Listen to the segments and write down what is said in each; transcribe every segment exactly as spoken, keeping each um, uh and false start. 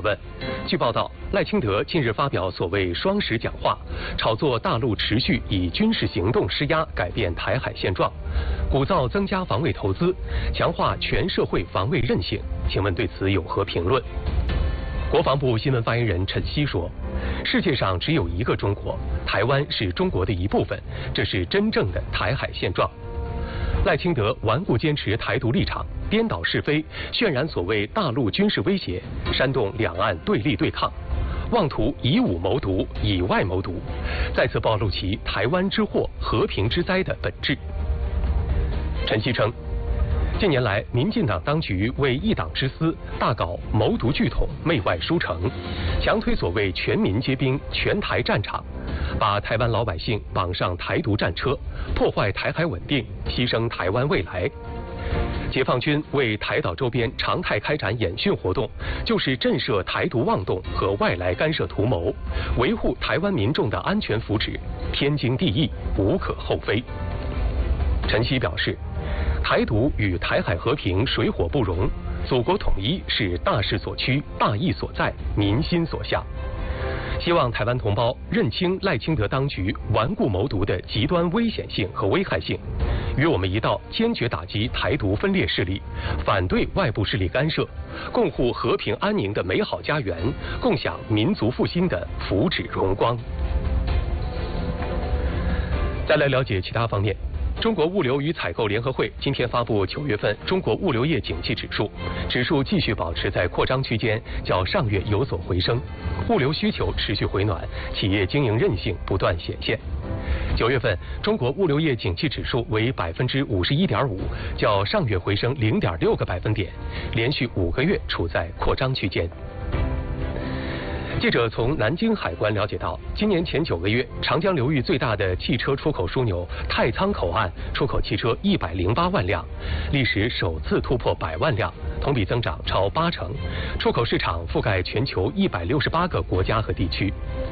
问。据报道，赖清德近日发表所谓“双十”讲话，炒作大陆持续以军事行动施压改变台海现状，鼓噪增加防卫投资，强化全社会防卫韧性。请问对此有何评论？国防部新闻发言人陈希说，世界上只有一个中国，台湾是中国的一部分，这是真正的台海现状。赖清德顽固坚持台独立场，颠倒是非，渲染所谓大陆军事威胁，煽动两岸对立对抗，妄图以武谋独，以外谋独，再次暴露其台湾之祸、和平之灾的本质。陈希称，近年来，民进党当局为一党之私，大搞谋独聚统、媚外输城，强推所谓全民皆兵、全台战场，把台湾老百姓绑上台独战车，破坏台海稳定，牺牲台湾未来。解放军为台岛周边常态开展演训活动，就是震慑台独妄动和外来干涉图谋，维护台湾民众的安全福祉，天经地义，无可厚非。陈希表示，台独与台海和平水火不容，祖国统一是大势所趋、大义所在、民心所向。希望台湾同胞认清赖清德当局顽固谋独的极端危险性和危害性，与我们一道坚决打击台独分裂势力，反对外部势力干涉，共护和平安宁的美好家园，共享民族复兴的福祉荣光。再来了解其他方面。中国物流与采购联合会今天发布九月份中国物流业景气指数，指数继续保持在扩张区间，较上月有所回升，物流需求持续回暖，企业经营韧性不断显现。九月份中国物流业景气指数为百分之五十一点五，较上月回升零点六个百分点，连续五个月处在扩张区间。记者从南京海关了解到，今年前九个月，长江流域最大的汽车出口枢纽太仓口岸出口汽车一百零八万辆，历史首次突破百万辆，同比增长超八成，出口市场覆盖全球一百六十八个国家和地区。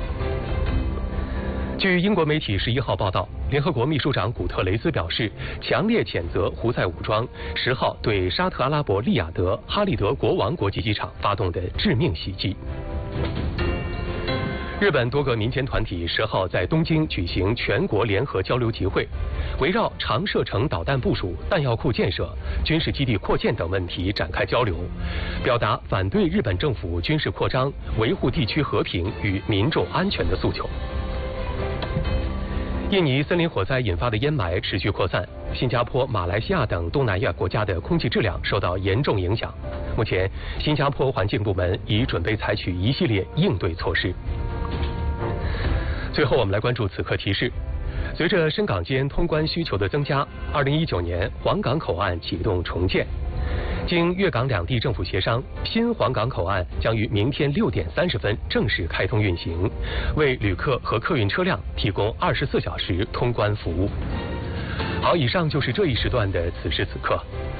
据英国媒体十一号报道，联合国秘书长古特雷斯表示，强烈谴责胡塞武装十号对沙特阿拉伯利雅得哈利德国王国际机场发动的致命袭击。日本多个民间团体十号在东京举行全国联合交流集会，围绕长射程导弹部署、弹药库建设、军事基地扩建等问题展开交流，表达反对日本政府军事扩张、维护地区和平与民众安全的诉求。印尼森林火灾引发的烟霾持续扩散，新加坡、马来西亚等东南亚国家的空气质量受到严重影响。目前，新加坡环境部门已准备采取一系列应对措施。最后，我们来关注此刻提示。随着深港间通关需求的增加，二零一九年黄港口岸启动重建。经粤港两地政府协商，新黄港口岸将于明天六点三十分正式开通运行，为旅客和客运车辆提供二十四小时通关服务。好，以上就是这一时段的此时此刻。